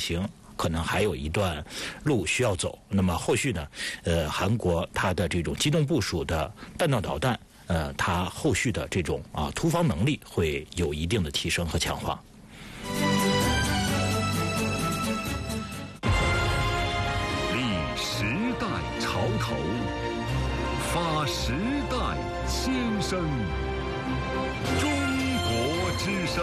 行可能还有一段路需要走。那么后续呢，韩国它的这种机动部署的弹道导弹，它后续的这种突防能力会有一定的提升和强化。 立时代潮头，发时代先声，中国之声。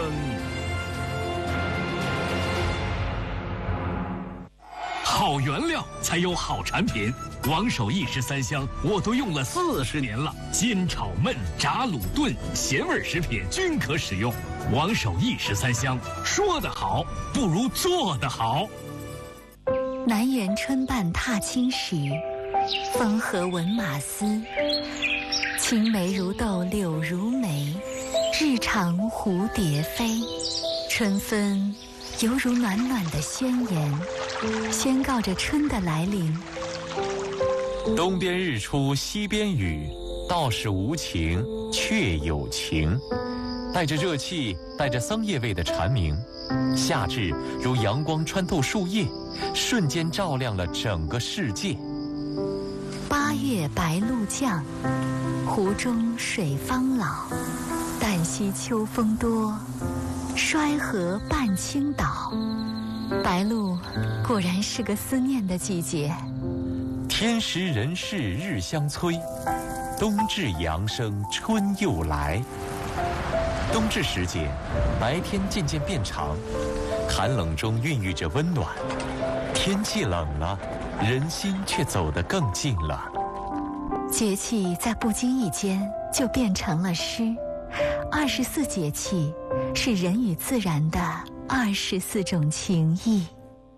好原料才有好产品，王守义13香我都用了40年了，煎炒焖炸卤炖咸味食品均可使用。王守义13香，说得好不如做得好。 南园春半踏青时，风和闻马嘶。青梅如豆柳如眉，日长蝴蝶飞。春分犹如暖暖的宣言，宣告着春的来临。 东边日出西边雨，道是无晴却有晴。带着热气带着桑叶味的蝉鸣，夏至如阳光穿透树叶，瞬间照亮了整个世界。 8月白露降，湖中水方老。旦夕秋风多，衰河半倾倒。白露果然是个思念的季节。 天时人事日相催，冬至阳生春又来。冬至时节，白天渐渐变长，寒冷中孕育着温暖。天气冷了，人心却走得更近了。 节气在不经意间就变成了诗。24节气是人与自然的24种情谊。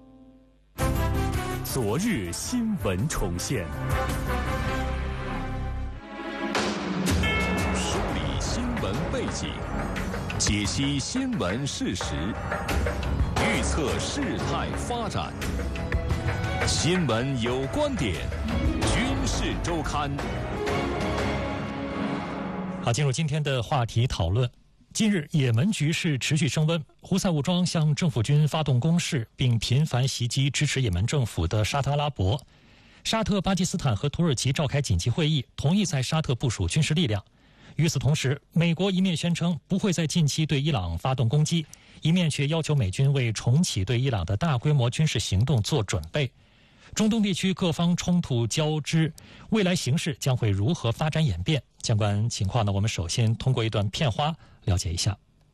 昨日新闻重现， 梳理新闻背景，解析新闻事实，预测事态发展。新闻有观点，军事周刊。 好，进入今天的话题讨论。近日，也门局势持续升温，胡塞武装向政府军发动攻势，并频繁袭击支持也门政府的沙特阿拉伯。沙特、巴基斯坦和土耳其召开紧急会议，同意在沙特部署军事力量。与此同时，美国一面宣称不会在近期对伊朗发动攻击，一面却要求美军为重启对伊朗的大规模军事行动做准备。中东地区各方冲突交织，未来形势将会如何发展演变？相关情况呢，我们首先通过一段片花了解一下。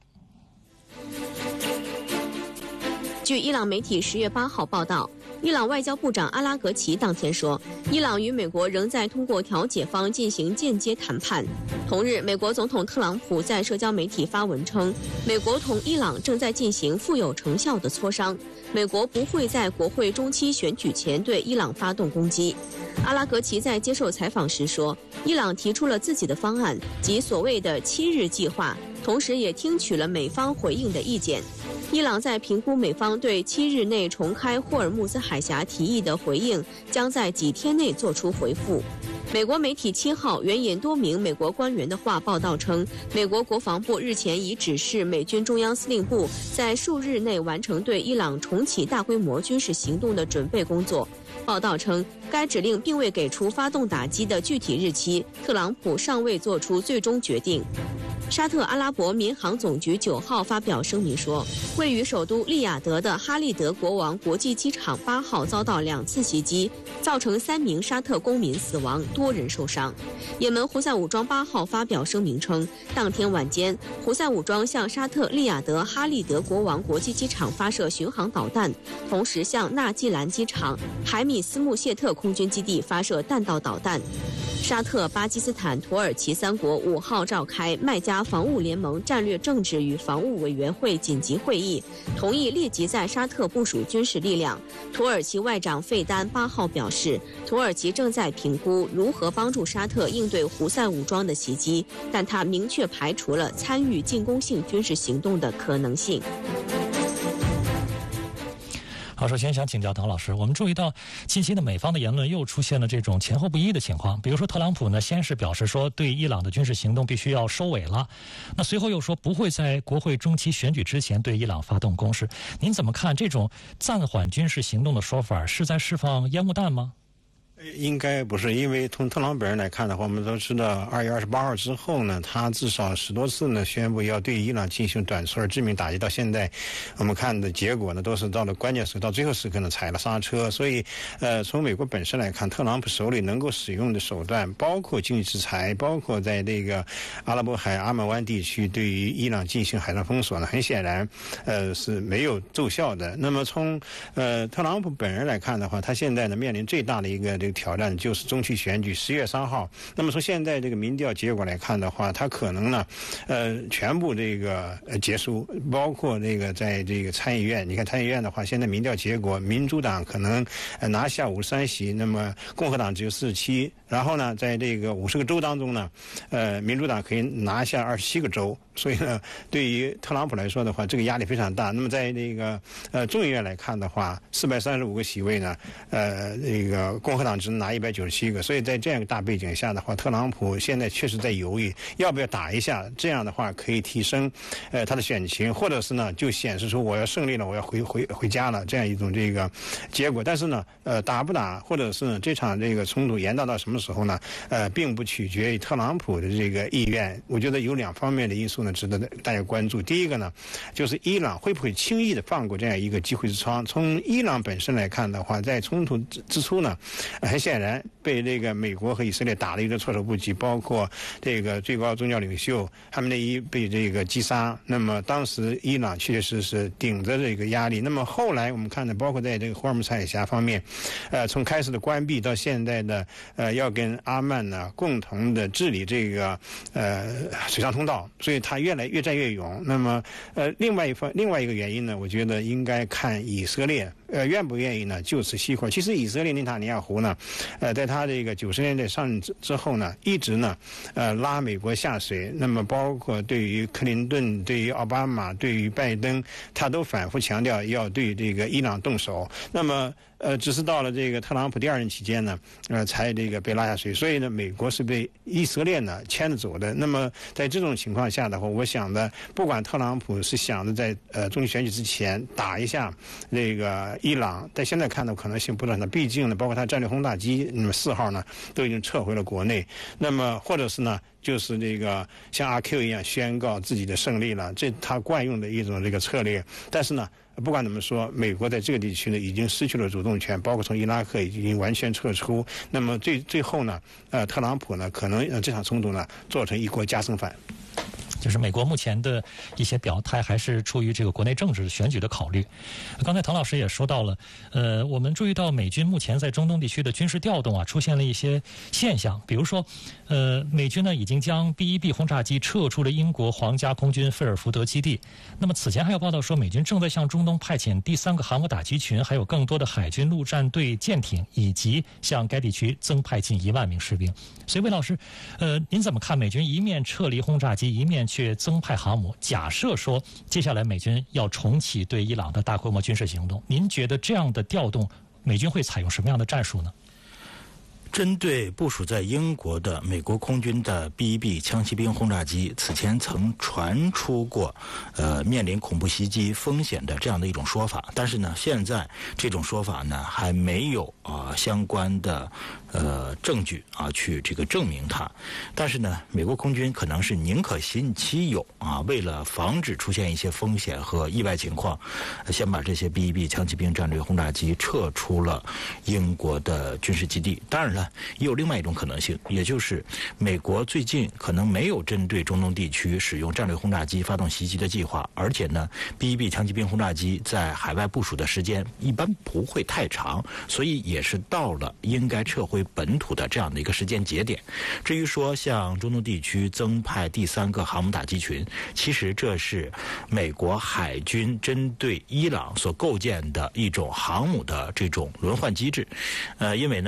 据伊朗媒体10月8号报道，伊朗外交部长阿拉格齐当天说，伊朗与美国仍在通过调解方进行间接谈判。同日，美国总统特朗普在社交媒体发文称，美国同伊朗正在进行富有成效的磋商，美国不会在国会中期选举前对伊朗发动攻击。阿拉格齐在接受采访时说，伊朗提出了自己的方案，即所谓的7日计划，同时也听取了美方回应的意见。伊朗在评估美方对7日内重开霍尔木兹海峡提议的回应，将在几天内做出回复。美国媒体7号援引多名美国官员的话报道称，美国国防部日前已指示美军中央司令部在数日内完成对伊朗重启大规模军事行动的准备工作。报道称，该指令并未给出发动打击的具体日期，特朗普尚未做出最终决定。沙特阿拉伯民航总局9号发表声明说，位于首都利雅得的哈利德国王国际机场8号遭到2次袭击，造成3名沙特公民死亡，多人受伤。也门胡塞武装8号发表声明称，当天晚间，胡塞武装向沙特利雅得哈利德国王国际机场发射巡航导弹，同时向纳季兰机场、海米斯穆谢特空军基地发射弹道导弹。沙特、巴基斯坦、土耳其3国5号召开麦加防务联盟战略政治与防务委员会紧急会议，同意立即在沙特部署军事力量。土耳其外长费丹8号表示，土耳其正在评估如何帮助沙特应对胡塞武装的袭击，但他明确排除了参与进攻性军事行动的可能性。 好，首先想请教唐老师，我们注意到近期的美方的言论又出现了这种前后不一的情况。比如说特朗普呢，先是表示说对伊朗的军事行动必须要收尾了，那随后又说不会在国会中期选举之前对伊朗发动攻势。您怎么看这种暂缓军事行动的说法，是在释放烟雾弹吗？ 应该不是，因为从特朗普本人来看的话，我们都知道2月28号之后呢，他至少10多次呢宣布要对伊朗进行短促而致命打击，到现在我们看的结果呢，都是到了关键时刻，到最后时刻呢踩了刹车。所以从美国本身来看，特朗普手里能够使用的手段，包括经济制裁，包括在这个阿拉伯海阿曼湾地区对于伊朗进行海上封锁呢，很显然是没有奏效的。那么从特朗普本人来看的话，他现在呢面临最大的一个这个挑战就是中期选举10月3号。那么从现在这个民调结果来看的话，他可能呢全部这个结束，包括这个在这个参议院，你看参议院的话，现在民调结果民主党可能拿下53席，那么共和党只有47，然后呢在这个50个州当中呢民主党可以拿下27个州。所以呢，对于特朗普来说的话，这个压力非常大。那么在这个众议院来看的话，435个席位呢，这个共和党只能拿197个。所以在这样一个大背景下的话，特朗普现在确实在犹豫要不要打一下，这样的话可以提升他的选情，或者是呢就显示出我要胜利了，我要回家了这样一种这个结果。但是呢，打不打，或者是呢这场这个冲突延宕到什么时候呢？并不取决于特朗普的这个意愿。我觉得有2方面的因素值得大家关注。第一个呢，就是伊朗会不会轻易的放过这样一个机会之窗。从伊朗本身来看的话，在冲突之初呢，很显然被这个美国和以色列打了一个措手不及，包括这个最高宗教领袖哈梅内伊被这个击杀。那么当时伊朗确确实实顶着这个压力。那么后来我们看的，包括在这个霍尔木兹海峡方面，从开始的关闭到现在的要跟阿曼呢共同的治理这个水上通道，所以他越战越勇。那么另外一个原因呢，我觉得应该看以色列愿不愿意呢就此熄火。其实以色列内塔尼亚胡呢在他这个90年代上任之后呢，一直呢拉美国下水。那么包括对于克林顿、对于奥巴马、对于拜登，他都反复强调要对这个伊朗动手。那么只是到了这个特朗普第2任期间呢才这个被拉下水。所以呢，美国是被以色列呢牵着走的。那么在这种情况下的话，我想的，不管特朗普是想着在中期选举之前打一下这个伊朗，但现在看到可能性不大。毕竟呢，包括他战略轰炸机那么4号呢都已经撤回了国内。那么或者是呢，就是这个像阿 Q 一样宣告自己的胜利了，这他惯用的一种这个策略。但是呢，不管怎么说，美国在这个地区呢已经失去了主动权，包括从伊拉克已经完全撤出。那么最后呢，特朗普呢可能这场冲突呢做成一锅加生饭。 就是美国目前的一些表态还是出于这个国内政治选举的考虑。刚才唐老师也说到了，我们注意到美军目前在中东地区的军事调动出现了一些现象，比如说，美军呢已经将 B-1B 轰炸机撤出了英国皇家空军菲尔福德基地。那么此前还有报道说，美军正在向中东派遣第3个航母打击群，还有更多的海军陆战队舰艇，以及向该地区增派近1万名士兵。所以魏老师，您怎么看美军一面撤离轰炸机，一面却增派航母？假设说接下来美军要重启对伊朗的大规模军事行动，您觉得这样的调动，美军会采用什么样的战术呢？ 针对部署在英国的美国空军的 B-1B 枪骑兵轰炸机，此前曾传出过面临恐怖袭击风险的这样的一种说法，但是呢，现在这种说法呢还没有相关的证据去这个证明它。但是呢，美国空军可能是宁可信其有为了防止出现一些风险和意外情况，先把这些 B-1B 枪骑兵战略轰炸机撤出了英国的军事基地。当然了，也有另外一种可能性，也就是美国最近可能没有针对中东地区使用战略轰炸机发动袭击的计划，而且呢 B-1B 枪骑兵轰炸机在海外部署的时间一般不会太长，所以也是到了应该撤回本土的这样的一个时间节点。至于说向中东地区增派第3个航母打击群，其实这是美国海军针对伊朗所构建的一种航母的这种轮换机制。因为呢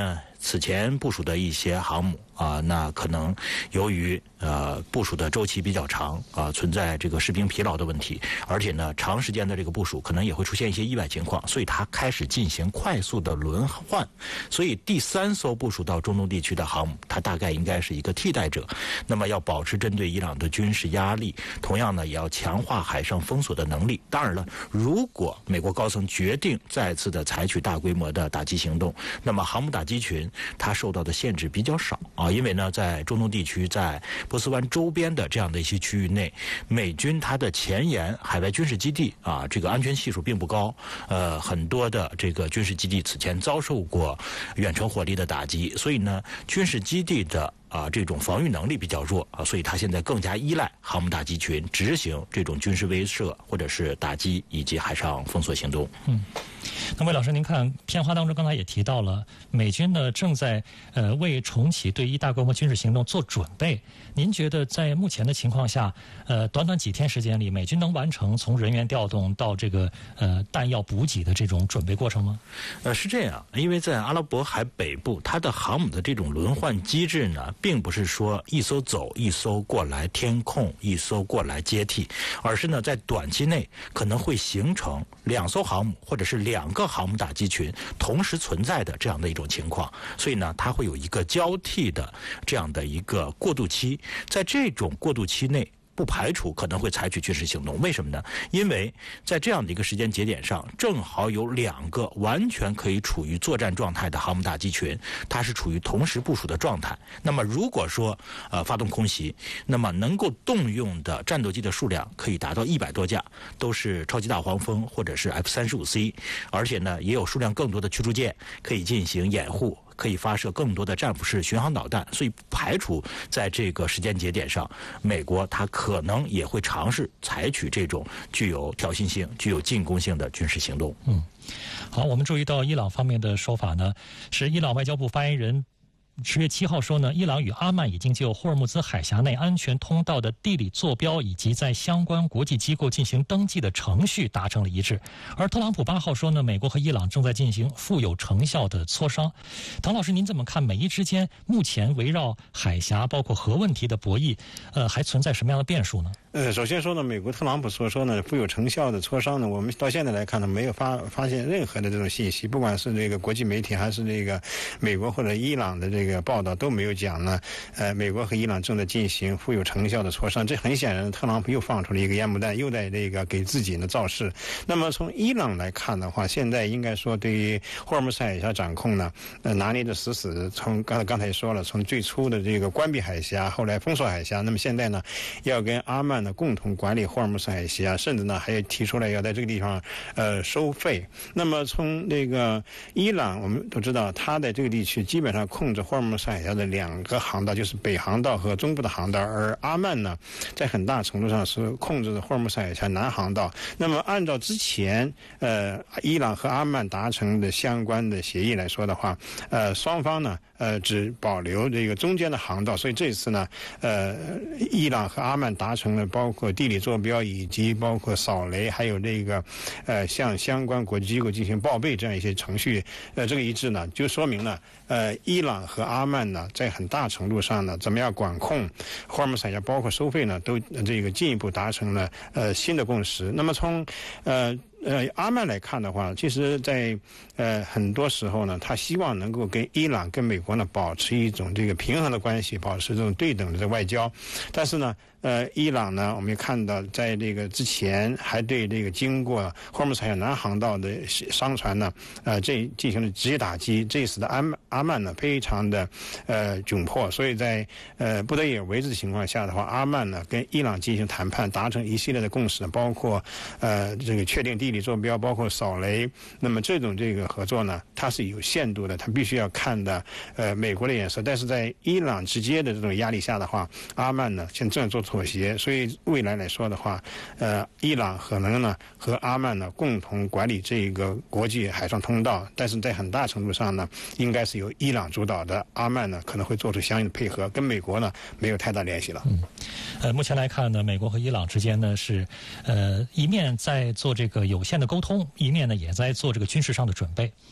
此前部署的一些航母那可能由于部署的周期比较长存在这个士兵疲劳的问题，而且呢长时间的这个部署可能也会出现一些意外情况，所以它开始进行快速的轮换。所以第3艘部署到中东地区的航母，它大概应该是一个替代者。那么要保持针对伊朗的军事压力，同样呢也要强化海上封锁的能力。当然了，如果美国高层决定再次的采取大规模的打击行动，那么航母打击群它受到的限制比较少因为呢在中东地区，在波斯湾周边的这样的一些区域内，美军它的前沿海外军事基地这个安全系数并不高，很多的这个军事基地此前遭受过远程火力的打击，所以呢军事基地的这种防御能力比较弱所以它现在更加依赖航母打击群执行这种军事威慑或者是打击以及海上封锁行动。 那魏老师，您看片花当中刚才也提到了，美军呢正在为重启对伊大规模军事行动做准备。您觉得在目前的情况下，短短几天时间里，美军能完成从人员调动到这个弹药补给的这种准备过程吗？ 是这样，因为在阿拉伯海北部，它的航母的这种轮换机制呢，并不是说一艘走一艘过来天控，一艘过来接替，而是呢在短期内可能会形成2艘航母或者是2个航母打击群同时存在的这样的一种情况，所以呢它会有一个交替的这样的一个过渡期。在这种过渡期内，不排除可能会采取军事行动。为什么呢？因为在这样的一个时间节点上，正好有2个完全可以处于作战状态的航母打击群，它是处于同时部署的状态。那么如果说发动空袭，那么能够动用的战斗机的数量可以达到100多架，都是超级大黄蜂或者是 F-35C， 而且呢也有数量更多的驱逐舰可以进行掩护，可以发射更多的战斧式巡航导弹，所以不排除在这个时间节点上，美国它可能也会尝试采取这种具有挑衅性、具有进攻性的军事行动。 好，我们注意到伊朗方面的说法呢，是伊朗外交部发言人10月7号说呢，伊朗与阿曼已经就霍尔木兹海峡内安全通道的地理坐标以及在相关国际机构进行登记的程序达成了一致。而特朗普8号说呢，美国和伊朗正在进行富有成效的磋商。唐老师，您怎么看美伊之间目前围绕海峡包括核问题的博弈，还存在什么样的变数呢？ 首先说呢，美国特朗普所说呢富有成效的磋商呢，我们到现在来看呢，没有发现任何的这种信息，不管是这个国际媒体还是这个美国或者伊朗的这个报道都没有讲呢，美国和伊朗正在进行富有成效的磋商。这很显然，特朗普又放出了一个烟幕弹，又在这个给自己呢造势。那么从伊朗来看的话，现在应该说对于霍尔木兹海峡掌控呢，拿捏的死死的。从刚才也说了，从最初的这个关闭海峡，后来封锁海峡，那么现在呢，要跟阿曼呢共同管理霍尔木兹海峡，甚至呢还提出来要在这个地方收费。那么从这个伊朗，我们都知道，它在这个地区基本上控制霍尔木兹海峡的2个航道，就是北航道和中部的航道，而阿曼呢，在很大程度上是控制的霍尔木兹海峡南航道。那么按照之前伊朗和阿曼达成的相关的协议来说的话，双方呢只保留这个中间的航道，所以这次呢伊朗和阿曼达成了包括地理坐标以及包括扫雷，还有这个向相关国际机构进行报备这样一些程序，这个一致呢，就说明了伊朗和阿曼呢在很大程度上呢怎么样管控霍尔木兹海峡，包括收费呢，都这个进一步达成了新的共识。那么从阿曼来看的话，其实在很多时候呢，他希望能够跟伊朗跟美国呢保持一种这个平衡的关系，保持这种对等的外交。但是呢伊朗呢，我们也看到在这个之前还对这个经过霍尔木兹海峡南航道的商船呢这进行了直接打击。这次的阿曼呢非常的窘迫，所以在不得已而为之的情况下的话，阿曼呢跟伊朗进行谈判，达成一系列的共识，包括这个确定地理坐标，包括扫雷。那么这个合作呢，它是有限度的，它必须要看的美国的眼色。但是在伊朗直接的这种压力下的话，阿曼呢现在正在做妥协，所以未来来说的话，伊朗可能呢和阿曼呢共同管理这个国际海上通道，但是在很大程度上呢，应该是由伊朗主导的，阿曼呢可能会做出相应的配合，跟美国呢没有太大联系了。 目前来看呢，美国和伊朗之间呢是一面在做这个有限的沟通，一面呢也在做这个军事上的准备。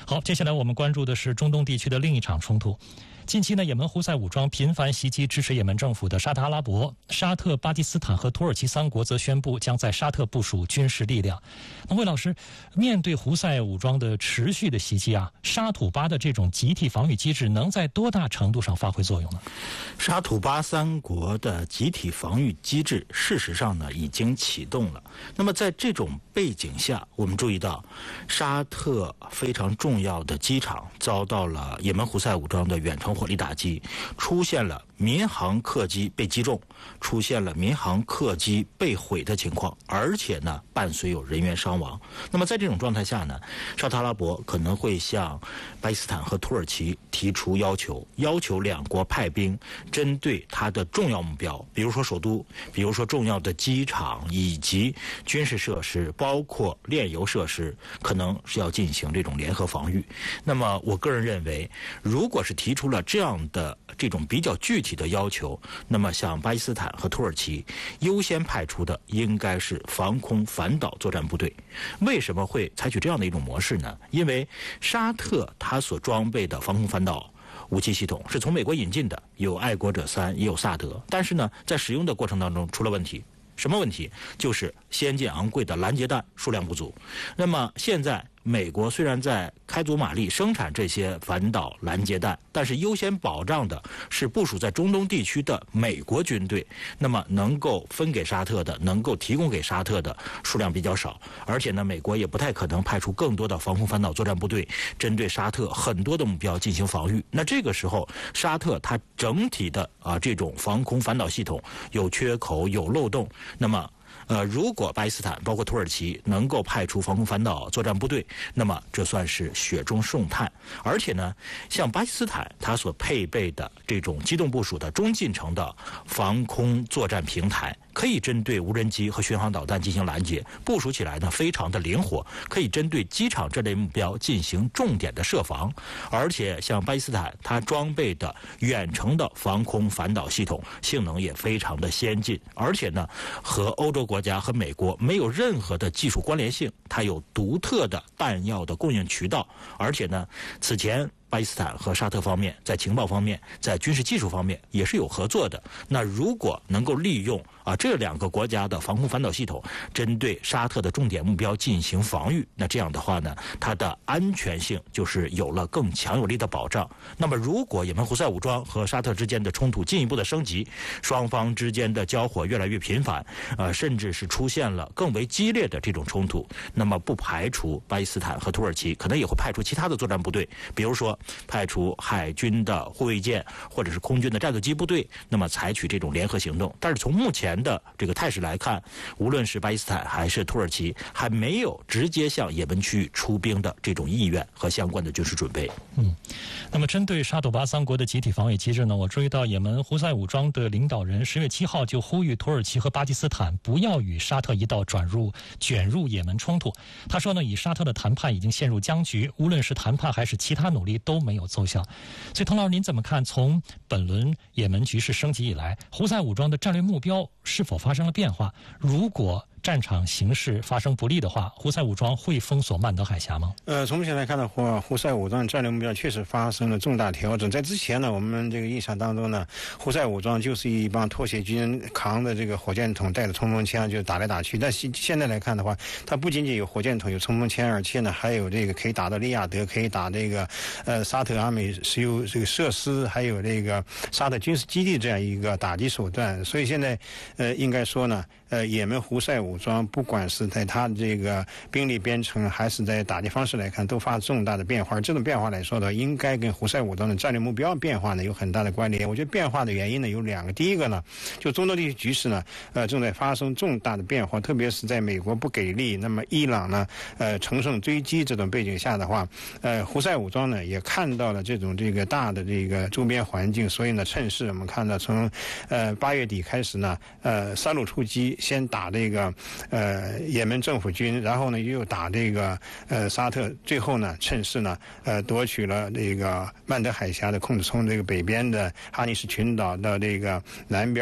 好，接下来我们关注的是中东地区的另一场冲突。近期呢，也门胡塞武装频繁袭击支持也门政府的沙特阿拉伯、沙特、巴基斯坦和土耳其3国则宣布将在沙特部署军事力量。那魏老师，面对胡塞武装的持续的袭击啊，沙土巴的这种集体防御机制能在多大程度上发挥作用呢？ 沙土巴3国的集体防御机制，事实上呢已经启动了。那么在这种背景下，我们注意到，沙特非常重要的机场遭到了也门胡塞武装的远程火力打击，出现了民航客机被击中，出现了民航客机被毁的情况，而且呢伴随有人员伤亡。那么在这种状态下呢，沙特阿拉伯可能会向巴基斯坦和土耳其提出要求2国派兵针对它的重要目标，比如说首都，比如说重要的机场以及军事设施，包括炼油设施，可能是要进行这种联合防御。那么我个人认为，如果是提出了这样的这种比较具体的要求，那么像巴基斯坦和土耳其优先派出的应该是防空反导作战部队。为什么会采取这样的一种模式呢？因为沙特它所装备的防空反导武器系统是从美国引进的，有爱国者3，也有萨德，但是呢在使用的过程当中出了问题。什么问题？就是先进昂贵的拦截弹数量不足。那么现在美国虽然在开足马力生产这些反导拦截弹，但是优先保障的是部署在中东地区的美国军队，那么能够分给沙特的，能够提供给沙特的数量比较少，而且呢美国也不太可能派出更多的防空反导作战部队针对沙特很多的目标进行防御。那这个时候沙特它整体的这种防空反导系统有缺口有漏洞，那么如果巴基斯坦包括土耳其能够派出防空反导作战部队，那么这算是雪中送炭。而且呢，像巴基斯坦它所配备的这种机动部署的中近程的防空作战平台，可以针对无人机和巡航导弹进行拦截，部署起来呢非常的灵活，可以针对机场这类目标进行重点的设防。而且像巴基斯坦它装备的远程的防空反导系统性能也非常的先进，而且呢和欧洲国家和美国没有任何的技术关联性，它有独特的弹药的供应渠道。而且呢此前巴基斯坦和沙特方面在情报方面在军事技术方面也是有合作的。那如果能够利用这2个国家的防空反导系统针对沙特的重点目标进行防御，那这样的话呢它的安全性就是有了更强有力的保障。那么如果也门胡塞武装和沙特之间的冲突进一步的升级，双方之间的交火越来越频繁，甚至是出现了更为激烈的这种冲突，那么不排除巴基斯坦和土耳其可能也会派出其他的作战部队，比如说派出海军的护卫舰或者是空军的战斗机部队，那么采取这种联合行动。但是从目前的这个态势来看，无论是巴基斯坦还是土耳其还没有直接向也门区域出兵的这种意愿和相关的军事准备。 那么针对沙土巴3国的集体防御机制呢，我注意到也门胡塞武装的领导人10月7号就呼吁土耳其和巴基斯坦不要与沙特一道卷入也门冲突。他说呢，以沙特的谈判已经陷入僵局，无论是谈判还是其他努力都没有奏效。所以滕老师您怎么看，从本轮也门局势升级以来，胡塞武装的战略目标是否发生了变化？如果战场形势发生不利的话，胡塞武装会封锁曼德海峡吗？ 从目前来看的话，胡塞武装战略目标确实发生了重大调整。在之前呢，我们这个印象当中呢，胡塞武装就是一帮脱血军扛着这个火箭筒，带着冲锋枪就打来打去。但现在来看的话，它不仅仅有火箭筒有冲锋枪，而且呢还有这个可以打到利雅得，可以打这个沙特阿美石油这个设施，还有这个沙特军事基地这样一个打击手段。所以现在应该说呢，也门胡塞武装不管是在它这个兵力编程还是在打击方式来看，都发重大的变化。这种变化来说的，应该跟胡塞武装的战略目标变化呢有很大的关联。我觉得变化的原因呢有2个。第一个呢，就中东地区局势呢正在发生重大的变化，特别是在美国不给力，那么伊朗呢乘胜追击这种背景下的话，胡塞武装呢也看到了这个大的这个周边环境，所以呢趁势我们看到从8月底开始呢3路出击，先打这个也门政府军，然后呢又打这个沙特，最后呢趁势呢夺取了这个曼德海峡的控制，从这个北边的哈尼什群岛到这个南边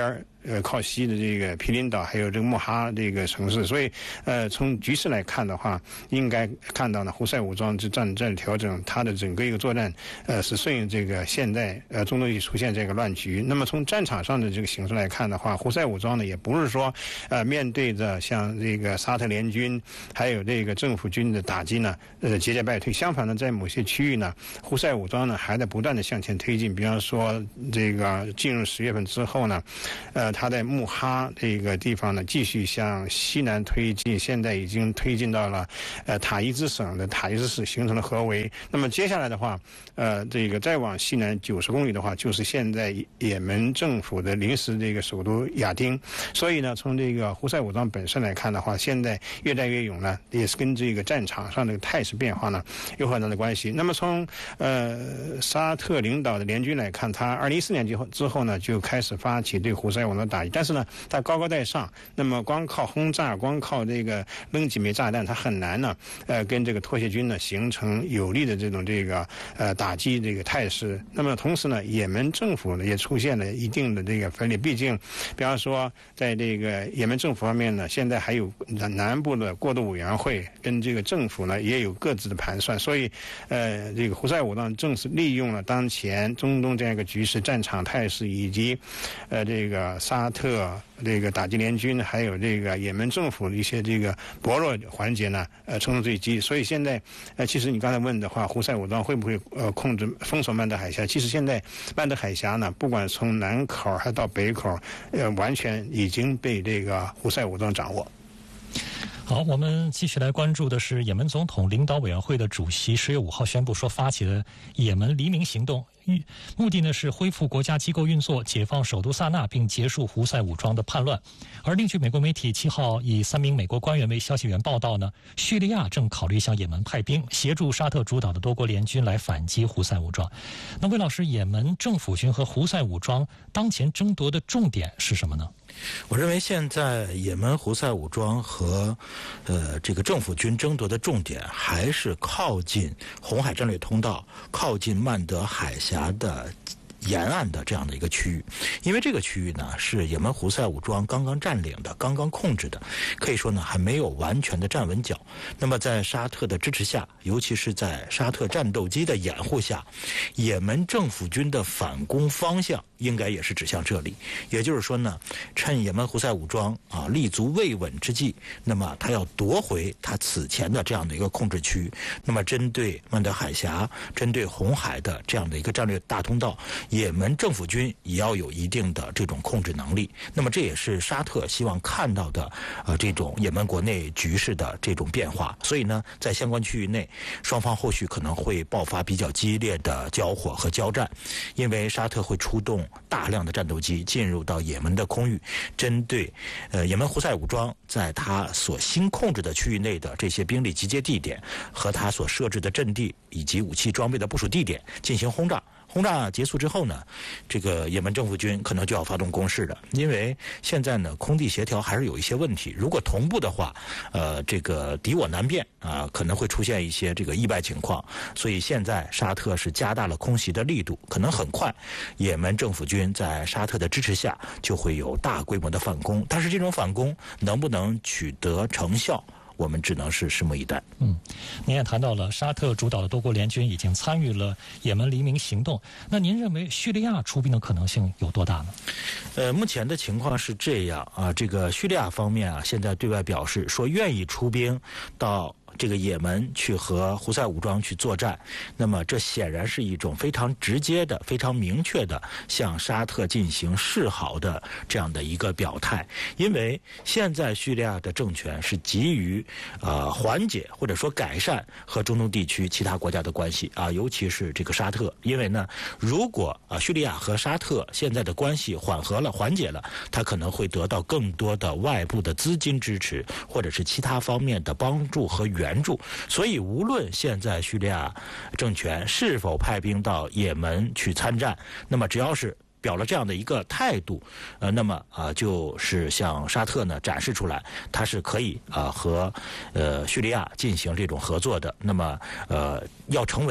靠西的这个毗邻岛，还有这个穆哈这个城市。所以从局势来看的话，应该看到呢，胡塞武装战调整，它的整个一个作战是顺应这个现在中东地区出现这个乱局。那么从战场上的这个形势来看的话，胡塞武装呢也不是说面对着像这个沙特联军还有这个政府军的打击呢节节败退。相反呢，在某些区域呢，胡塞武装呢还在不断的向前推进。比方说这个进入10月份之后呢，他在穆哈这个地方呢继续向西南推进，现在已经推进到了塔伊兹省的塔伊兹市，形成了合围。那么接下来的话，这个再往西南90公里的话，就是现在也门政府的临时这个首都亚丁。所以呢，从这个胡塞武装本身来看的话，现在越战越勇呢，也是跟这个战场上的态势变化呢有很大的关系。那么从沙特领导的联军来看，他2014年之后呢，就开始发起对胡塞武装的打击，但是呢，他高高在上，那么光靠轰炸，光靠这个扔几枚炸弹，他很难呢，跟这个脱协军呢形成有力的这种打击这个态势。那么同时呢，也门政府呢也出现了一定的这个分裂，毕竟，比方说在这个也门政府方面呢，现在还有南部的过渡委员会跟这个政府呢也有各自的盘算，所以这个胡塞武装正是利用了当前中东这样一个局势、战场态势以及这个沙特这个打击联军还有这个也门政府的一些这个薄弱环节呢乘胜追击。所以现在其实你刚才问的话，胡塞武装会不会控制封锁曼德海峡？其实现在曼德海峡呢，不管从南口还到北口，完全已经被这个胡塞武装掌握。 好，我们继续来关注的是也门总统领导委员会的主席10月5号宣布说，发起的也门黎明行动，目的呢是恢复国家机构运作，解放首都萨那，并结束胡塞武装的叛乱。而另据美国媒体7号以3名美国官员为消息源报道呢，叙利亚正考虑向也门派兵，协助沙特主导的多国联军来反击胡塞武装。那魏老师，也门政府军和胡塞武装当前争夺的重点是什么呢？ 我认为现在也门胡塞武装和这个政府军争夺的重点还是靠近红海战略通道，靠近曼德海峡的沿岸的这样的一个区域。因为这个区域呢是也门胡塞武装刚刚占领的，刚刚控制的，可以说呢还没有完全的站稳脚。那么在沙特的支持下，尤其是在沙特战斗机的掩护下，也门政府军的反攻方向应该也是指向这里。也就是说呢，趁也门胡塞武装立足未稳之际，那么他要夺回他此前的这样的一个控制区。那么针对曼德海峡，针对红海的这样的一个战略大通道，也门政府军也要有一定的这种控制能力。那么这也是沙特希望看到的这种也门国内局势的这种变化。所以呢，在相关区域内，双方后续可能会爆发比较激烈的交火和交战，因为沙特会出动大量的战斗机进入到也门的空域，针对也门胡塞武装在他所新控制的区域内的这些兵力集结地点和他所设置的阵地以及武器装备的部署地点进行轰炸。轰炸结束之后呢，这个也门政府军可能就要发动攻势了，因为现在呢空地协调还是有一些问题。如果同步的话，这个敌我难辨可能会出现一些这个意外情况。所以现在沙特是加大了空袭的力度，可能很快也门政府军在沙特的支持下就会有大规模的反攻。但是这种反攻能不能取得成效，我们只能是拭目以待。 您也谈到了沙特主导的多国联军已经参与了也门黎明行动，那您认为叙利亚出兵的可能性有多大呢？ 目前的情况是这样这个叙利亚方面现在对外表示说愿意出兵到这个也门去和胡塞武装去作战。那么这显然是一种非常直接的、非常明确的向沙特进行示好的这样的一个表态。因为现在叙利亚的政权是急于缓解或者说改善和中东地区其他国家的关系尤其是这个沙特。因为呢，如果叙利亚和沙特现在的关系缓和了、缓解了，它可能会得到更多的外部的资金支持，或者是其他方面的帮助和援助。所以无论现在叙利亚政权是否派兵到也门去参战，那么只要是表了这样的一个态度，那么就是向沙特呢展示出来，它是可以和叙利亚进行这种合作的。那么要成为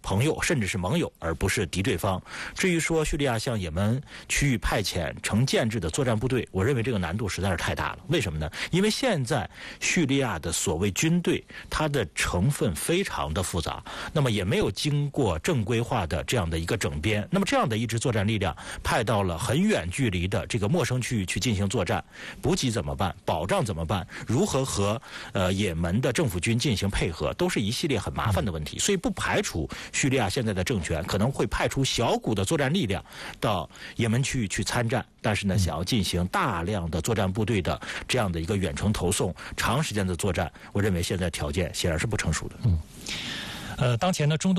朋友甚至是盟友，而不是敌对方。至于说叙利亚向也门区域派遣成建制的作战部队，我认为这个难度实在是太大了。为什么呢？因为现在叙利亚的所谓军队，它的成分非常的复杂，那么也没有经过正规化的这样的一个整编，那么这样的一支作战力量派到了很远距离的这个陌生区域去进行作战，补给怎么办？保障怎么办？如何和也门的政府军进行配合，都是一系列很麻烦的问题。所以不排除叙利亚现在的政权可能会派出小股的作战力量到也门区域去参战，但是呢，想要进行大量的作战部队的这样的一个远程投送、长时间的作战，我认为现在条件显然是不成熟的。 当前呢，中东